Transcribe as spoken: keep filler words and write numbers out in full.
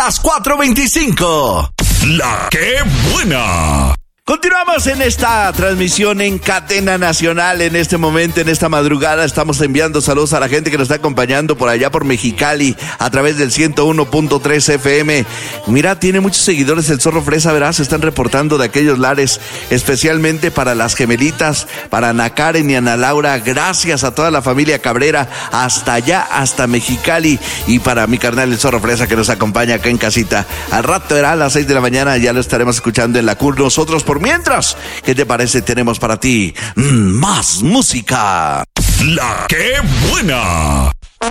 las cuatro veinticinco. La que buena. Continuamos en esta transmisión en cadena nacional. En este momento, en esta madrugada, estamos enviando saludos a la gente que nos está acompañando por allá por Mexicali a través del ciento uno punto tres F M. Mira, tiene muchos seguidores el Zorro Fresa, ¿verdad? Se están reportando de aquellos lares, especialmente para las gemelitas, para Ana Karen y Ana Laura. Gracias a toda la familia Cabrera, hasta allá, hasta Mexicali. Y para mi carnal el Zorro Fresa, que nos acompaña acá en casita. Al rato era a las seis de la mañana, ya lo estaremos escuchando en la C U R. Nosotros por mientras, ¿qué te parece? Tenemos para ti mm, más música. La que buena.